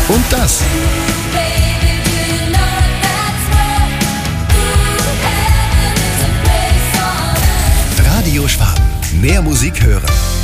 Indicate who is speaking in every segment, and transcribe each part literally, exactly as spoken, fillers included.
Speaker 1: und das. Radio Schwaben. Mehr Musik hören.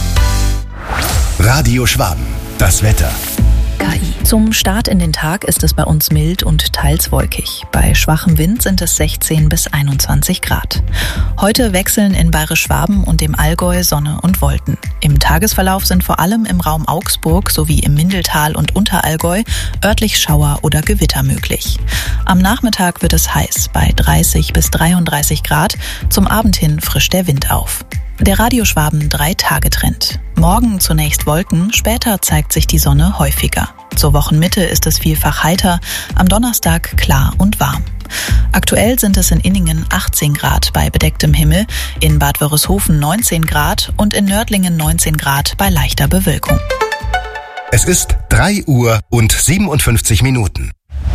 Speaker 1: Radio Schwaben. Das Wetter.
Speaker 2: K I. Zum Start in den Tag ist es bei uns mild und teils wolkig. Bei schwachem Wind sind es sechzehn bis einundzwanzig Grad. Heute wechseln in Bayerisch-Schwaben und dem Allgäu Sonne und Wolken. Im Tagesverlauf sind vor allem im Raum Augsburg sowie im Mindeltal und Unterallgäu örtlich Schauer oder Gewitter möglich. Am Nachmittag wird es heiß, bei dreißig bis dreiunddreißig Grad. Zum Abend hin frischt der Wind auf. Der Radio Schwaben drei-Tage-Trend. Morgen zunächst Wolken, später zeigt sich die Sonne häufiger. Zur Wochenmitte ist es vielfach heiter, am Donnerstag klar und warm. Aktuell sind es in Inningen achtzehn Grad bei bedecktem Himmel, in Bad Wörishofen neunzehn Grad und in Nördlingen neunzehn Grad bei leichter Bewölkung.
Speaker 1: Es ist drei Uhr und siebenundfünfzig Minuten.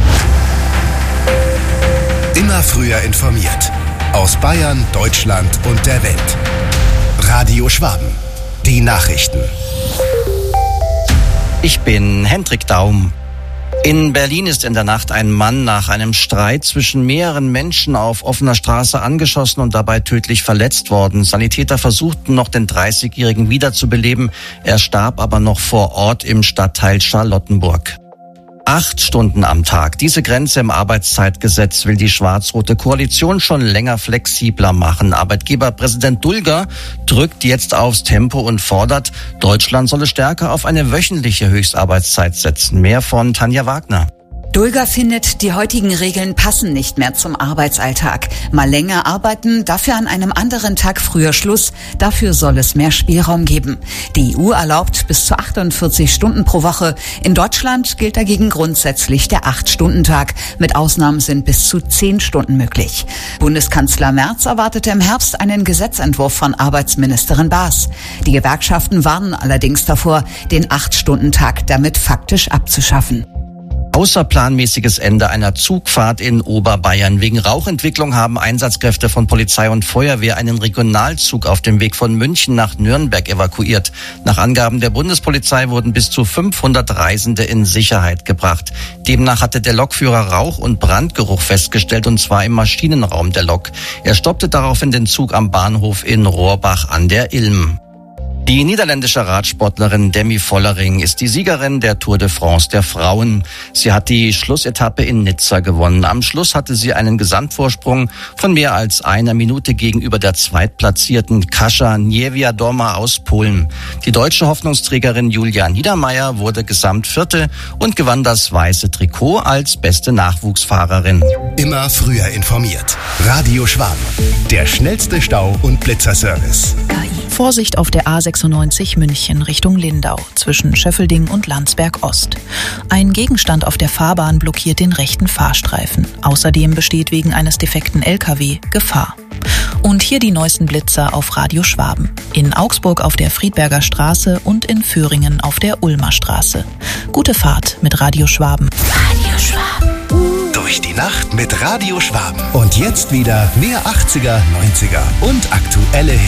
Speaker 1: Immer früher informiert. Aus Bayern, Deutschland und der Welt. Radio Schwaben. Die Nachrichten.
Speaker 3: Ich bin Hendrik Daum. In Berlin ist in der Nacht ein Mann nach einem Streit zwischen mehreren Menschen auf offener Straße angeschossen und dabei tödlich verletzt worden. Sanitäter versuchten noch, den dreißigjährigen wiederzubeleben. Er starb aber noch vor Ort im Stadtteil Charlottenburg. Acht Stunden am Tag. Diese Grenze im Arbeitszeitgesetz will die schwarz-rote Koalition schon länger flexibler machen. Arbeitgeberpräsident Dulger drückt jetzt aufs Tempo und fordert, Deutschland solle stärker auf eine wöchentliche Höchstarbeitszeit setzen. Mehr von Tanja Wagner.
Speaker 4: Dulger findet, die heutigen Regeln passen nicht mehr zum Arbeitsalltag. Mal länger arbeiten, dafür an einem anderen Tag früher Schluss. Dafür soll es mehr Spielraum geben. Die E U erlaubt bis zu achtundvierzig Stunden pro Woche. In Deutschland gilt dagegen grundsätzlich der acht-Stunden-Tag. Mit Ausnahmen sind bis zu zehn Stunden möglich. Bundeskanzler Merz erwartete im Herbst einen Gesetzentwurf von Arbeitsministerin Baas. Die Gewerkschaften warnen allerdings davor, den acht-Stunden-Tag damit faktisch abzuschaffen.
Speaker 3: Außerplanmäßiges Ende einer Zugfahrt in Oberbayern. Wegen Rauchentwicklung haben Einsatzkräfte von Polizei und Feuerwehr einen Regionalzug auf dem Weg von München nach Nürnberg evakuiert. Nach Angaben der Bundespolizei wurden bis zu fünfhundert Reisende in Sicherheit gebracht. Demnach hatte der Lokführer Rauch- und Brandgeruch festgestellt, und zwar im Maschinenraum der Lok. Er stoppte daraufhin den Zug am Bahnhof in Rohrbach an der Ilm. Die niederländische Radsportlerin Demi Vollering ist die Siegerin der Tour de France der Frauen. Sie hat die Schlussetappe in Nizza gewonnen. Am Schluss hatte sie einen Gesamtvorsprung von mehr als einer Minute gegenüber der zweitplatzierten Kasia Niewiadoma aus Polen. Die deutsche Hoffnungsträgerin Julia Niedermeyer wurde Gesamtvierte und gewann das weiße Trikot als beste Nachwuchsfahrerin.
Speaker 1: Immer früher informiert. Radio Schwaben. Der schnellste Stau- und Blitzerservice.
Speaker 2: K I. Vorsicht auf der A sechsundneunzig München Richtung Lindau zwischen Schöffelding und Landsberg Ost. Ein Gegenstand auf der Fahrbahn blockiert den rechten Fahrstreifen. Außerdem besteht wegen eines defekten L K W Gefahr. Und hier die neuesten Blitzer auf Radio Schwaben. In Augsburg auf der Friedberger Straße und in Föhringen auf der Ulmer Straße. Gute Fahrt mit Radio Schwaben.
Speaker 1: Radio Schwaben. Durch die Nacht mit Radio Schwaben. Und jetzt wieder mehr achtziger, neunziger und aktuelle Hits.